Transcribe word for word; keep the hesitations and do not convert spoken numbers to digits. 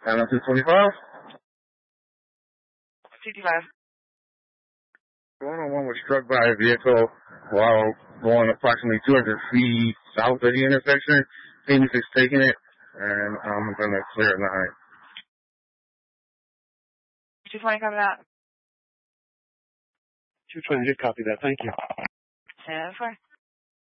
nine oh two twenty-five. fifty-five. one oh one was struck by a vehicle while going approximately two hundred feet south of the intersection. Phoenix is taking it, and I'm going to clear nine. two twenty, copy that. two twenty, just copy that. Thank you. ten four.